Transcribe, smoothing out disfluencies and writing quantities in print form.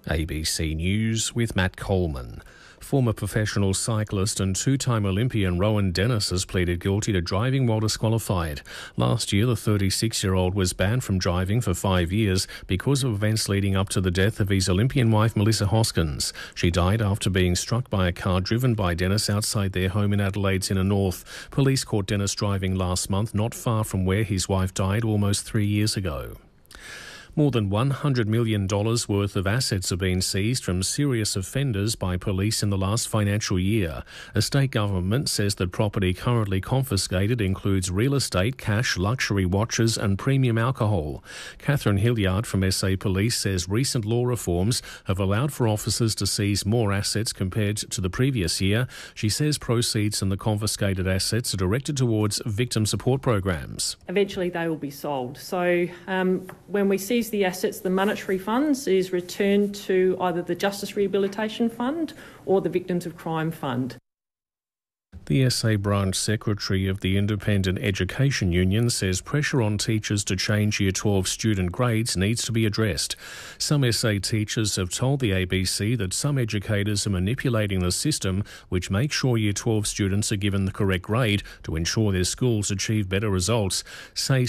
ABC News with Matt Coleman. Former professional cyclist and two-time Olympian Rowan Dennis has pleaded guilty to driving while disqualified. Last year, the 36-year-old was banned from driving for 5 years because of events leading up to the death of his Olympian wife, Melissa Hoskins. She died after being struck by a car driven by Dennis outside their home in Adelaide's inner north. Police caught Dennis driving last month, not far from where his wife died almost 3 years ago. More than $100 million worth of assets have been seized from serious offenders by police in the last financial year. A state government says that property currently confiscated includes real estate, cash, luxury watches and premium alcohol. Catherine Hilliard from SA Police says recent law reforms have allowed for officers to seize more assets compared to the previous year. She says proceeds from the confiscated assets are directed towards victim support programs. Eventually they will be sold. So when we seize the assets, the monetary funds is returned to either the Justice Rehabilitation Fund or the Victims of Crime Fund. The SA branch secretary of the Independent Education Union says pressure on teachers to change Year 12 student grades needs to be addressed. Some SA teachers have told the ABC that some educators are manipulating the system, which makes sure Year 12 students are given the correct grade to ensure their schools achieve better results.